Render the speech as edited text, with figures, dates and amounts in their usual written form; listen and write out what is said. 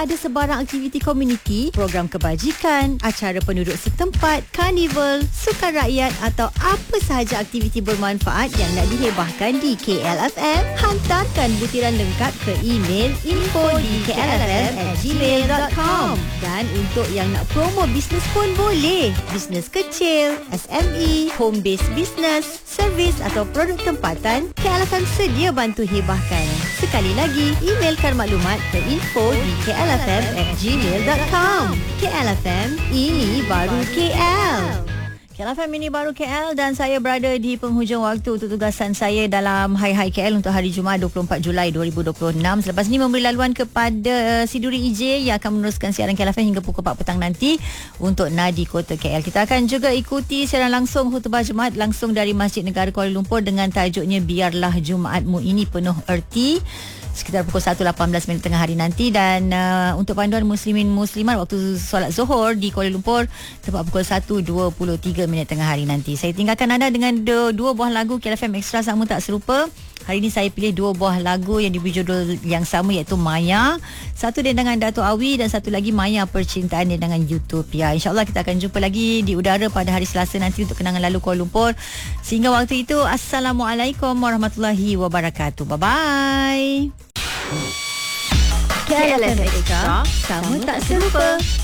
ada sebarang aktiviti komuniti, program kebajikan, acara penduduk setempat, karnival, sukan rakyat atau apa sahaja aktiviti bermanfaat yang nak dihebahkan di KLFM, hantarkan butiran lengkap ke email info@klfm@gmail.com. Dan untuk yang nak promo bisnes pun boleh. Bisnes kecil, SME, home based business, servis atau produk tempatan, KLFM sedia bantu hebahkan. Sekali lagi, emailkan maklumat ke info@klfm@gmail.com. KLFM, ini baru KL. KLFM ini baru KL dan saya berada di penghujung waktu untuk tugasan saya dalam Hai Hai KL untuk hari Jumaat 24 Julai 2026. Selepas ini memberi laluan kepada Siduri EJ yang akan meneruskan siaran KLFM hingga pukul 4 petang nanti untuk Nadi Kota KL. Kita akan juga ikuti siaran langsung khutbah Jumaat langsung dari Masjid Negara Kuala Lumpur dengan tajuknya Biarlah Jumaatmu Ini Penuh Erti, sekitar pukul 1.18 tengah hari nanti. Dan untuk panduan muslimin muslimat waktu solat Zuhur di Kuala Lumpur tepat pukul 1.23 tengah hari nanti. Saya tinggalkan anda dengan dua buah lagu KLFM Extra Sama Tak Serupa. Hari ini saya pilih dua buah lagu yang diberi judul yang sama, iaitu Maya. Satu dendangan Dato' Awi dan satu lagi Maya Percintaan dendangan Utopia. InsyaAllah kita akan jumpa lagi di udara pada hari Selasa nanti untuk kenangan lalu Kuala Lumpur. Sehingga waktu itu, Assalamualaikum warahmatullahi wabarakatuh. Bye-bye. KLFM Extra Sama Tak Serupa.